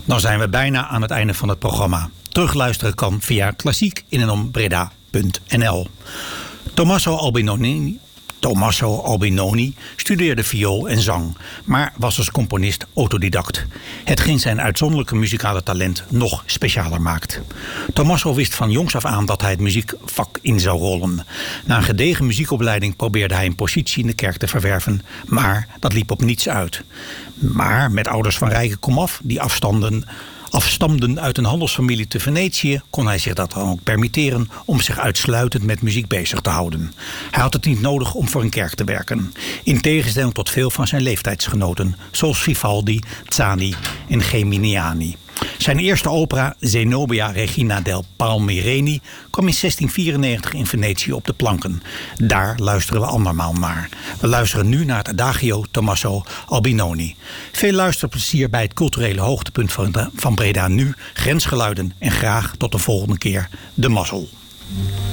Dan zijn we bijna aan het einde van het programma. Terugluisteren kan via klassiekinenombreda.nl. Tommaso Albinoni studeerde viool en zang, maar was als componist autodidact. Hetgeen zijn uitzonderlijke muzikale talent nog specialer maakt. Tommaso wist van jongs af aan dat hij het muziekvak in zou rollen. Na een gedegen muziekopleiding probeerde hij een positie in de kerk te verwerven, maar dat liep op niets uit. Maar met ouders van rijke komaf die afstamden uit een handelsfamilie te Venetië, kon hij zich dat dan ook permitteren om zich uitsluitend met muziek bezig te houden. Hij had het niet nodig om voor een kerk te werken. In tegenstelling tot veel van zijn leeftijdsgenoten, zoals Vivaldi, Zani en Geminiani. Zijn eerste opera, Zenobia Regina del Palmireni, kwam in 1694 in Venetië op de planken. Daar luisteren we andermaal naar. We luisteren nu naar het Adagio Tommaso Albinoni. Veel luisterplezier bij het culturele hoogtepunt van Breda nu, Grensgeluiden, en graag tot de volgende keer, de mazzel.